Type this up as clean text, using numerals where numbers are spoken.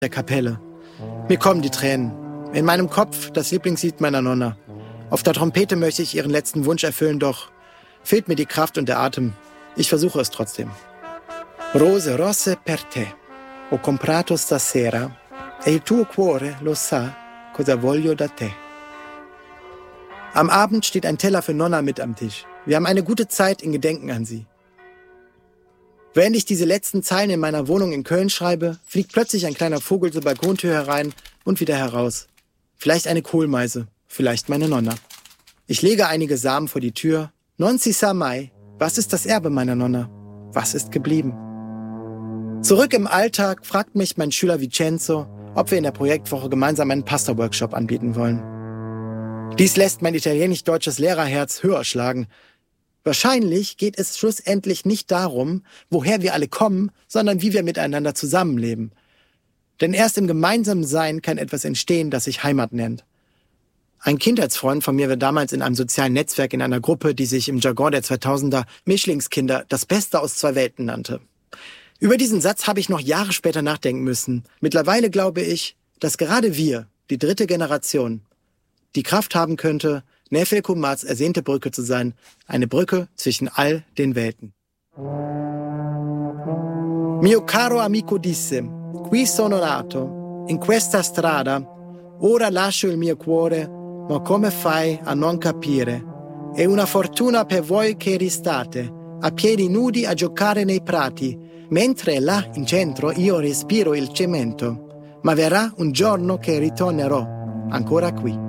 der Kapelle. Mir kommen die Tränen. In meinem Kopf das Lieblingslied meiner Nonna. Auf der Trompete möchte ich ihren letzten Wunsch erfüllen, doch fehlt mir die Kraft und der Atem. Ich versuche es trotzdem. Rose rosse per te, ho comprato stasera, e il tuo cuore lo sa cosa voglio da te. Am Abend steht ein Teller für Nonna mit am Tisch. Wir haben eine gute Zeit in Gedenken an sie. Während ich diese letzten Zeilen in meiner Wohnung in Köln schreibe, fliegt plötzlich ein kleiner Vogel zur Balkontür herein und wieder heraus. Vielleicht eine Kohlmeise, vielleicht meine Nonna. Ich lege einige Samen vor die Tür. Non si sa mai. Was ist das Erbe meiner Nonna? Was ist geblieben? Zurück im Alltag fragt mich mein Schüler Vincenzo, ob wir in der Projektwoche gemeinsam einen Pasta-Workshop anbieten wollen. Dies lässt mein italienisch-deutsches Lehrerherz höher schlagen. Wahrscheinlich geht es schlussendlich nicht darum, woher wir alle kommen, sondern wie wir miteinander zusammenleben. Denn erst im gemeinsamen Sein kann etwas entstehen, das sich Heimat nennt. Ein Kindheitsfreund von mir war damals in einem sozialen Netzwerk in einer Gruppe, die sich im Jargon der 2000er Mischlingskinder das Beste aus zwei Welten nannte. Über diesen Satz habe ich noch Jahre später nachdenken müssen. Mittlerweile glaube ich, dass gerade wir, die dritte Generation, die Kraft haben könnte, Nefel Kumars ersehnte Brücke zu sein, eine Brücke zwischen all den Welten. Mio caro amico disse, qui sono nato, in questa strada, ora lascio il mio cuore, ma come fai a non capire? È una fortuna per voi che ristate, a piedi nudi a giocare nei prati, mentre là in centro io respiro il cemento. Ma verrà un giorno che ritornerò ancora qui.